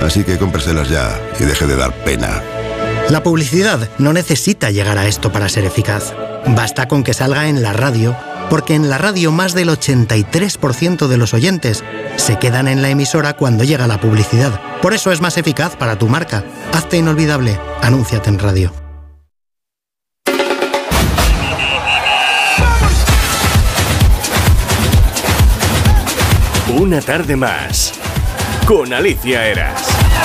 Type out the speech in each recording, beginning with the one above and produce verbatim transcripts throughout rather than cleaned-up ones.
Así que cómpreselas ya y deje de dar pena. La publicidad no necesita llegar a esto para ser eficaz. Basta con que salga en la radio, porque en la radio más del ochenta y tres por ciento de los oyentes se quedan en la emisora cuando llega la publicidad. Por eso es más eficaz para tu marca. Hazte inolvidable. Anúnciate en radio. Una tarde más con Alicia Eras.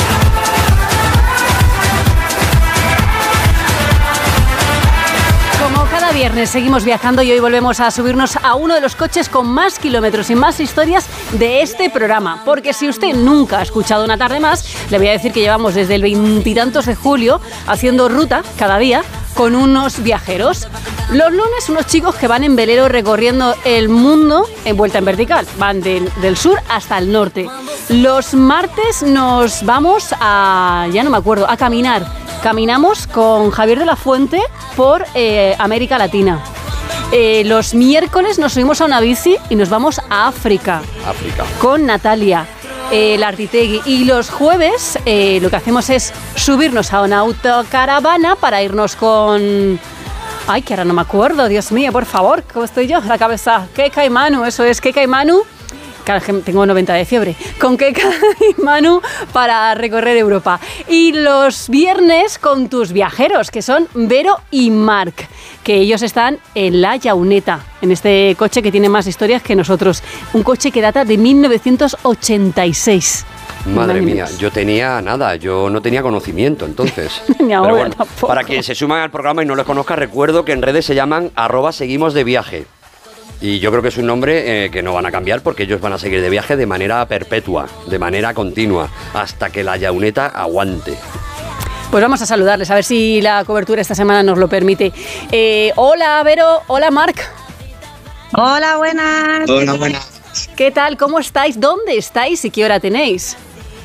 Como cada viernes seguimos viajando y hoy volvemos a subirnos a uno de los coches con más kilómetros y más historias de este programa. Porque si usted nunca ha escuchado Una tarde más, le voy a decir que llevamos desde el veintitantos de julio haciendo ruta cada día con unos viajeros. Los lunes, unos chicos que van en velero recorriendo el mundo en vuelta en vertical. Van de, del sur hasta el norte. Los martes nos vamos a, ya no me acuerdo, a caminar. Caminamos con Javier de la Fuente por eh, América Latina. Eh, los miércoles nos subimos a una bici y nos vamos a África. África. Con Natalia. Eh, Lartitegui. Y los jueves eh, lo que hacemos es subirnos a una autocaravana para irnos con... Ay, que ahora no me acuerdo, Dios mío, por favor, ¿cómo estoy yo? La cabeza. Keka y Manu, eso es, Keka y Manu. Claro, que tengo noventa de fiebre. Con Keka y Manu para recorrer Europa. Y los viernes con tus viajeros, que son Vero y Marc, que ellos están en La Llauneta, en este coche que tiene más historias que nosotros. Un coche que data de mil novecientos ochenta y seis. Madre mía, yo tenía nada, yo no tenía conocimiento entonces. Ni ahora. Pero bueno, tampoco. para quien se suman al programa y no los conozca, recuerdo que en redes se llaman arroba seguimos de viaje. Y yo creo que es un nombre eh, que no van a cambiar porque ellos van a seguir de viaje de manera perpetua, de manera continua, hasta que La Llauneta aguante. Pues vamos a saludarles, a ver si la cobertura esta semana nos lo permite. Eh, hola, Vero, hola, Marc. Hola, buenas. Hola, buenas. ¿Qué tal? ¿Cómo estáis? ¿Dónde estáis y qué hora tenéis?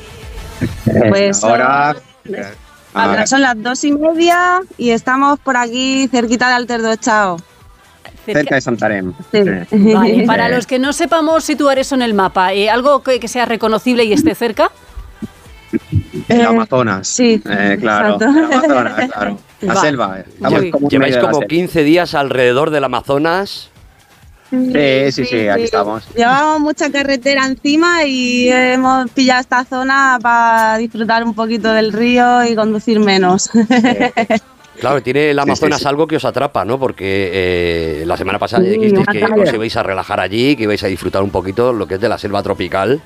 Pues ahora, ahora son las dos y media y estamos por aquí cerquita de Alter do Chao. cerca de Santarém. Sí. Sí. Vale, para los que no sepamos situar eso en el mapa, ¿eh? ¿Algo que, que sea reconocible y esté cerca? El Eh, Amazonas. sí, Eh, claro. exacto. El Amazonas, claro. La Vale. selva. Estamos Lle- como en Lleváis medio de la como selva. quince días alrededor del Amazonas. Sí, sí, sí, aquí estamos. Llevamos mucha carretera encima y hemos pillado esta zona para disfrutar un poquito del río y conducir menos. Claro, tiene el Amazonas sí, sí. algo que os atrapa, ¿no? Porque eh, la semana pasada Sí, dijisteis que una os ibais a relajar allí, que ibais a disfrutar un poquito lo que es de la selva tropical.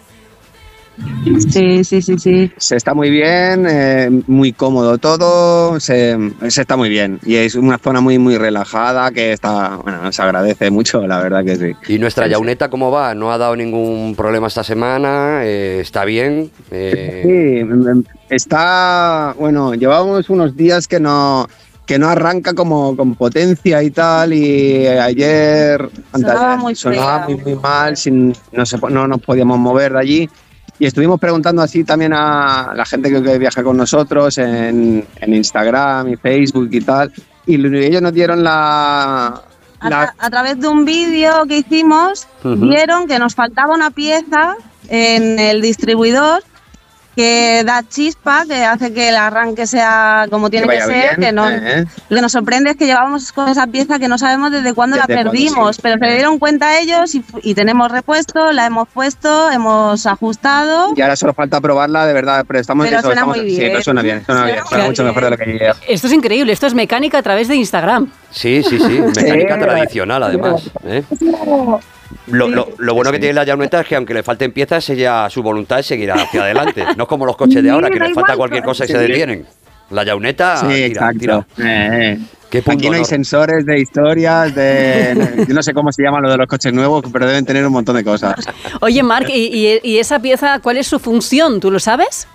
Sí, sí, sí, sí. Se está muy bien, eh, muy cómodo todo, se, se está muy bien. Y es una zona muy, muy relajada que está, bueno, se agradece mucho, la verdad que sí. ¿Y nuestra Sí, sí. Llauneta cómo va? ¿No ha dado ningún problema esta semana? Eh, ¿Está bien? Eh, Sí, mm, está, bueno, llevamos unos días que no que no arranca como con potencia y tal, y ayer Sonaba muy sonaba fea. muy, muy mal, sin, no, se, no nos podíamos mover de allí. Y estuvimos preguntando así también a la gente que, que viaja con nosotros en, en Instagram y Facebook y tal, y ellos nos dieron la... A, la tra- a través de un vídeo que hicimos, Ujú. vieron que nos faltaba una pieza en el distribuidor que da chispa, que hace que el arranque sea como tiene que, vaya ser, bien, que no, ¿eh? lo que nos sorprende es que llevábamos con esa pieza que no sabemos desde cuándo la Desde cuándo, perdimos, sí. pero se dieron cuenta ellos y, fu- y tenemos repuesto, la hemos puesto, hemos ajustado. Y ahora solo falta probarla, de verdad, pero estamos Pero eso, suena estamos, muy sí, bien. pero suena bien, suena bien, Suena suena muy mucho bien. mejor de lo que ayer. Esto es increíble, esto es mecánica a través de Instagram. sí, sí, sí, mecánica Sí. tradicional además. ¿eh? Lo, lo, lo bueno que tiene la Llauneta es que aunque le falten piezas, ella, su voluntad es seguir hacia adelante. No es como los coches de ahora, que Sí, da les falta igual, cualquier cosa y se sí. detienen. La Llauneta, Sí, tira, exacto. tira. Eh, eh. Qué punto Aquí no hay honor. sensores de historias, de yo no sé cómo se llama lo de los coches nuevos, pero deben tener un montón de cosas. Oye, Marc, ¿y, y, y esa pieza cuál es su función? ¿Tú lo sabes?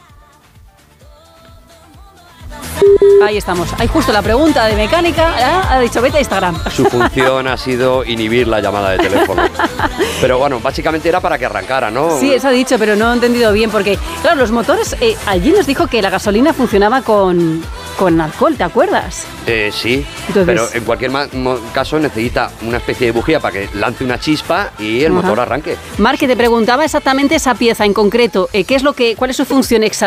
Ahí estamos. Ahí justo la pregunta de mecánica. ¿eh? Ha dicho, vete a Instagram. Su función ha sido inhibir la llamada de teléfono. Pero bueno, básicamente era para que arrancara, ¿no? Sí, eso ha dicho, pero no he entendido bien, porque, claro, los motores, eh, allí nos dijo que la gasolina funcionaba con, con alcohol, ¿te acuerdas? Eh, sí, Entonces- pero en cualquier ma- mo- caso necesita una especie de bujía para que lance una chispa y el Ajá. motor arranque. Marc, que te preguntaba exactamente esa pieza en concreto, eh, ¿qué es lo que, cuál es su función exacta?